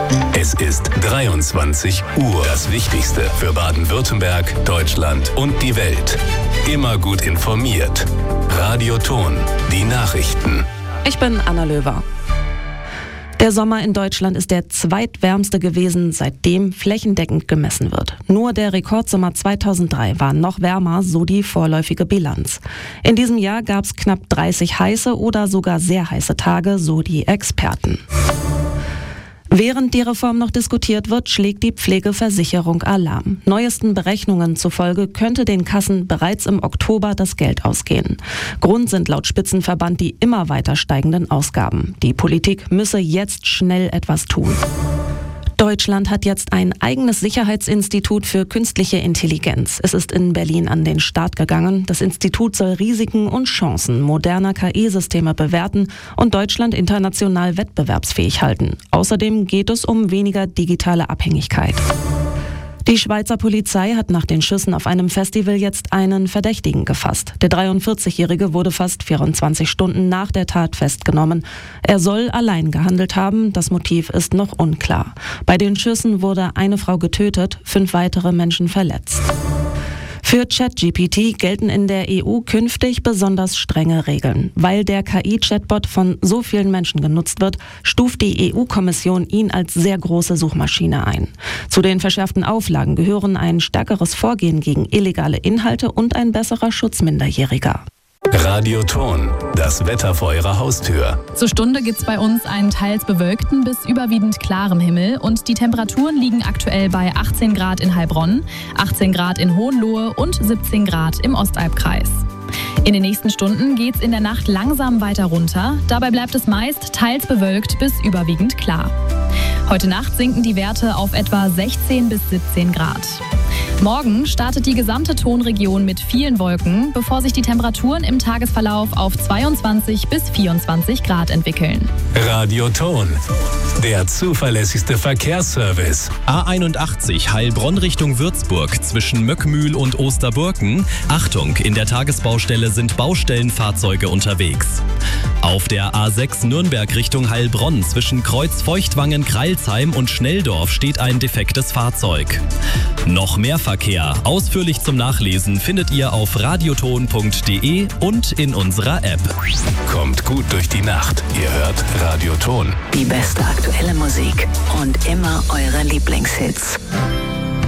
Es ist 23 Uhr. Das Wichtigste für Baden-Württemberg, Deutschland und die Welt. Immer gut informiert. Radio Ton, die Nachrichten. Ich bin Anna Löwer. Der Sommer in Deutschland ist der zweitwärmste gewesen, seitdem flächendeckend gemessen wird. Nur der Rekordsommer 2003 war noch wärmer, so die vorläufige Bilanz. In diesem Jahr gab es knapp 30 heiße oder sogar sehr heiße Tage, so die Experten. Während die Reform noch diskutiert wird, schlägt die Pflegeversicherung Alarm. Neuesten Berechnungen zufolge könnte den Kassen bereits im Oktober das Geld ausgehen. Grund sind laut Spitzenverband die immer weiter steigenden Ausgaben. Die Politik müsse jetzt schnell etwas tun. Deutschland hat jetzt ein eigenes Sicherheitsinstitut für künstliche Intelligenz. Es ist in Berlin an den Start gegangen. Das Institut soll Risiken und Chancen moderner KI-Systeme bewerten und Deutschland international wettbewerbsfähig halten. Außerdem geht es um weniger digitale Abhängigkeit. Die Schweizer Polizei hat nach den Schüssen auf einem Festival jetzt einen Verdächtigen gefasst. Der 43-Jährige wurde fast 24 Stunden nach der Tat festgenommen. Er soll allein gehandelt haben, das Motiv ist noch unklar. Bei den Schüssen wurde eine Frau getötet, 5 weitere Menschen verletzt. Für ChatGPT gelten in der EU künftig besonders strenge Regeln. Weil der KI-Chatbot von so vielen Menschen genutzt wird, stuft die EU-Kommission ihn als sehr große Suchmaschine ein. Zu den verschärften Auflagen gehören ein stärkeres Vorgehen gegen illegale Inhalte und ein besserer Schutz Minderjähriger. Radio Ton, das Wetter vor Ihrer Haustür. Zur Stunde gibt's bei uns einen teils bewölkten bis überwiegend klaren Himmel und die Temperaturen liegen aktuell bei 18 Grad in Heilbronn, 18 Grad in Hohenlohe und 17 Grad im Ostalbkreis. In den nächsten Stunden geht's in der Nacht langsam weiter runter. Dabei bleibt es meist teils bewölkt bis überwiegend klar. Heute Nacht sinken die Werte auf etwa 16 bis 17 Grad. Morgen startet die gesamte Tonregion mit vielen Wolken, bevor sich die Temperaturen im Tagesverlauf auf 22 bis 24 Grad entwickeln. Radio Ton, der zuverlässigste Verkehrsservice. A81 Heilbronn Richtung Würzburg zwischen Möckmühl und Osterburken. Achtung, in der Tagesbaustelle sind Baustellenfahrzeuge unterwegs. Auf der A6 Nürnberg Richtung Heilbronn zwischen Kreuzfeuchtwangen, Kreilsheim und Schnelldorf steht ein defektes Fahrzeug. Noch mehr Verkehr, ausführlich zum Nachlesen, findet ihr auf radioton.de und in unserer App. Kommt gut durch die Nacht. Ihr hört Radio Ton. Die beste aktuelle Musik und immer eure Lieblingshits.